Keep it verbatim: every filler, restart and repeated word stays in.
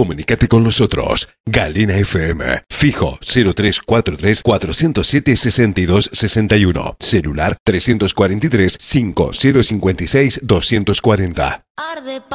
Comunícate con nosotros. Galena F M. Fijo cero tres cuatro tres, cuatro cero siete, seis dos seis uno. Celular tres cuatro tres, cinco cero cinco seis, dos cuatro cero.